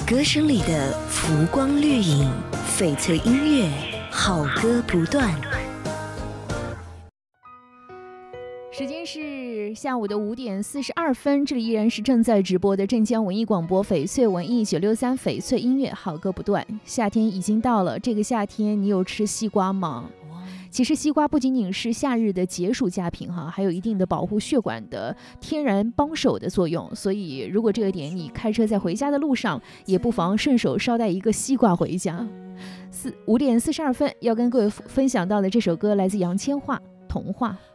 歌声里的浮光掠影，翡翠音乐，好歌不断。 时间是下午的5点42分，这里依然是正在直播的镇江文艺广播翡翠文艺963翡翠音乐，好歌不断。夏天已经到了，这个夏天你有吃西瓜吗？其实西瓜不仅仅是夏日的解暑佳品哈，还有一定的保护血管的天然帮手的作用。所以如果这个点你开车在回家的路上，也不妨顺手捎带一个西瓜回家。5点42分要跟各位分享到的这首歌来自杨千嬅《童话》。